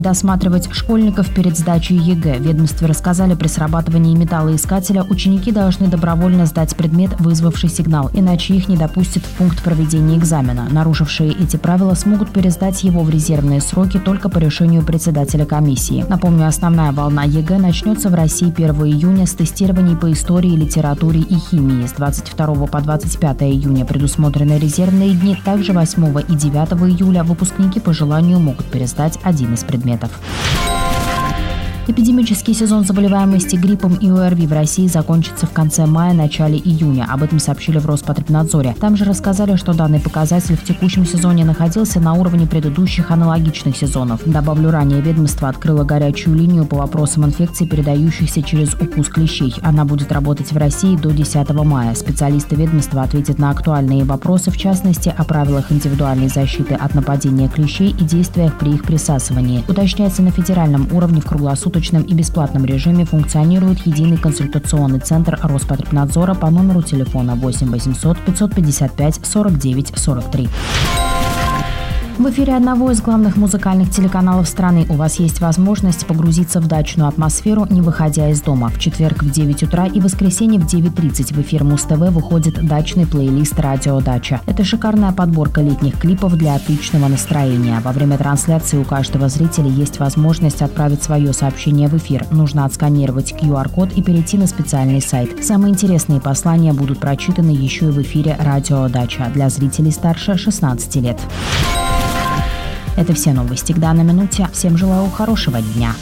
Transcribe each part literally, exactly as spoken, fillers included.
Досматривать школьников перед сдачей ЕГЭ. В ведомстве рассказали, при срабатывании металлоискателя ученики должны добровольно сдать предмет, вызвавший сигнал, иначе их не допустят в пункт проведения экзамена. Нарушившие эти правила смогут пересдать его в резервные сроки только по решению председателя комиссии. Напомню, основная волна ЕГЭ начнется в России первого июня с тестирований по истории, литературе и химии. С двадцать второго по двадцать пятое июня предусмотрены резервные дни. Также восьмого и девятого июля выпускники по желанию могут пересдать один из предметов. Эпидемический сезон заболеваемости гриппом и ОРВИ в России закончится в конце мая – начале июня. Об этом сообщили в Роспотребнадзоре. Там же рассказали, что данный показатель в текущем сезоне находился на уровне предыдущих аналогичных сезонов. Добавлю, ранее ведомство открыло горячую линию по вопросам инфекций, передающихся через укус клещей. Она будет работать в России до десятого мая. Специалисты ведомства ответят на актуальные вопросы, в частности, о правилах индивидуальной защиты от нападения клещей и действиях при их присасывании. Уточняется, на федеральном уровне в круглосуточном и бесплатном режиме функционирует единый консультационный центр Роспотребнадзора по номеру телефона восемь восемьсот пятьсот пятьдесят пять сорок девять сорок три. В эфире одного из главных музыкальных телеканалов страны у вас есть возможность погрузиться в дачную атмосферу, не выходя из дома. В четверг в девять утра и воскресенье в девять тридцать в эфир Муз-ТВ выходит дачный плейлист «Радио Дача». Это шикарная подборка летних клипов для отличного настроения. Во время трансляции у каждого зрителя есть возможность отправить свое сообщение в эфир. Нужно отсканировать ку ар-код и перейти на специальный сайт. Самые интересные послания будут прочитаны еще и в эфире «Радио Дача» для зрителей старше шестнадцати лет. Это все новости к данной минуте. Всем желаю хорошего дня.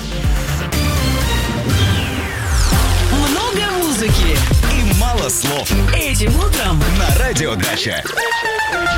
Много музыки и мало слов. Этим утром на Радио Дача.